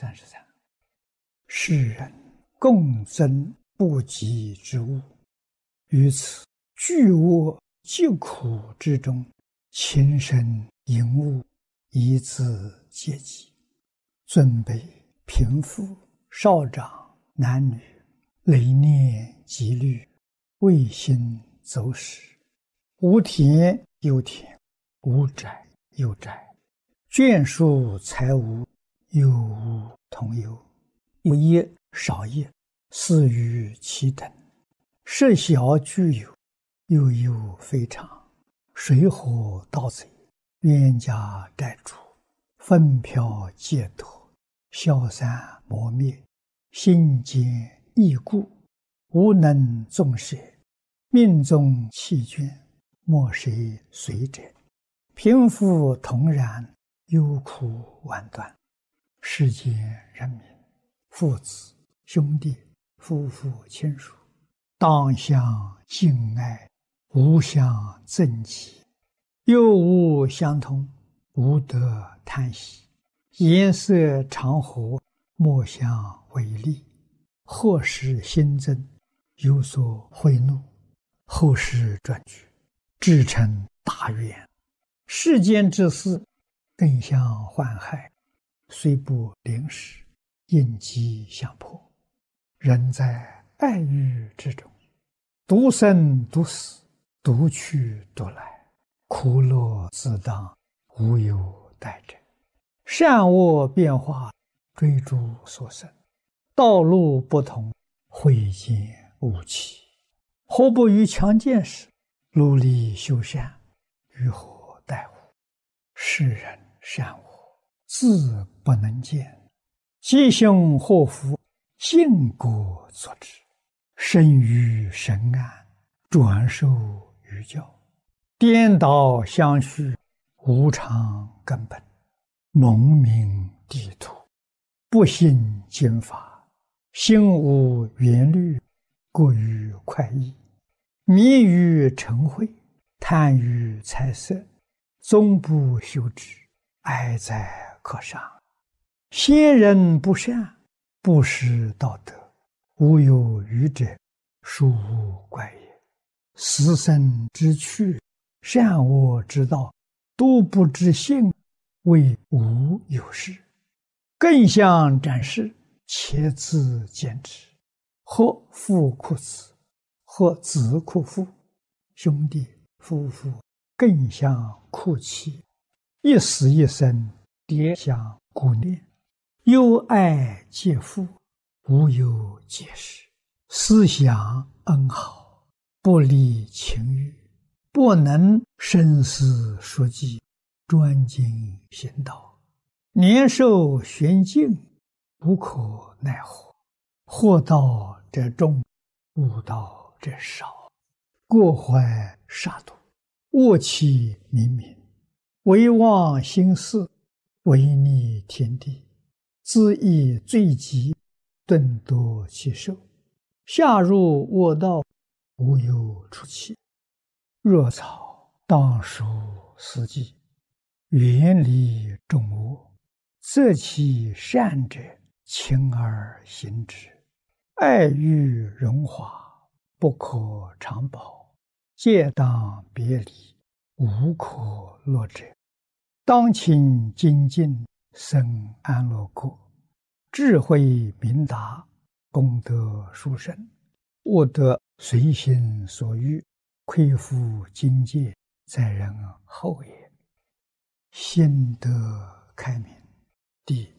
33。世人共增不及之物，于此巨恶极苦之中，情深淫恶，以自戒己。尊卑贫富少长男女，累念积虑，未心走使，无田有田，无宅有宅，眷属财物，有无同有，有业少业，似于其等，设小具有，有有非常，水火盗贼，冤家债主，风飘劫夺，消散磨灭，心坚易固，无能纵舍，命中弃捐，莫谁随者，贫富同然，忧苦万端。世间人民，父子兄弟夫妇亲属，当相敬爱，无相憎忌，又无相通，无得贪喜，颜色常和，莫相违逆，或使心增，有所贿赂，后世转举，至成大愿。世间之事，更相患害，虽不临时，应机相迫。人在爱欲之中，独生独死，独去独来，苦乐自当，无有代者。善恶变化，追逐所生，道路不同，慧见无期。何不于强健时，努力修善，于何待乎？世人善恶，自不能见，吉凶祸福，尽果作之。生于神安，转受于教，颠倒相续，无常根本，蒙明地土，不信经法，心无缘虑，过于快意，迷于嗔恚，贪于财色，终不修之，哀哉可伤。先人不善，不识道德，无有余者，殊无怪也。死生之趣，善恶之道，都不知性，谓无有事。更相展示，且自坚持，或父哭子，或子哭父，兄弟夫妇更相哭泣，一死一生，迭相顾念，忧爱皆负，无有解释。思想恩好，不离情欲，不能深思熟记，专精行道，年寿玄静，无可奈何。祸道者众，悟道者少，过怀杀戮，恶气冥冥，唯忘心事，违逆天地，自缢罪极，顿夺其寿，下入恶道，无有出期。若草当属四季，远离众恶，择其善者，勤而行之。爱欲荣华，不可长保，戒当别离，无可乐者。当勤精进，生安乐国，智慧明达，功德殊胜，悟得随心所欲，亏负境界，在人后也。心得开明。第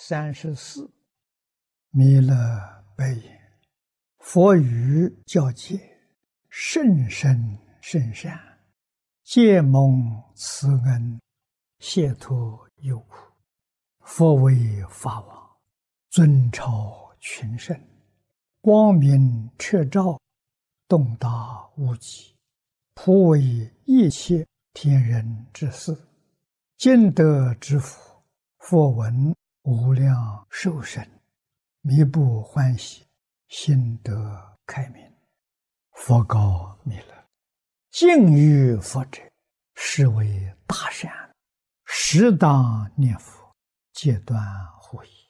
34。弥勒白言：佛语教戒，甚深甚善，皆蒙慈恩，解脱忧苦。佛为法王，尊超群圣，光明彻照，洞达无极，普为一切天人之事。今得之福，佛闻无量寿生，弥不欢喜，心得开明。佛告弥勒：敬于佛者，是为大善，适当念佛，戒断护疑。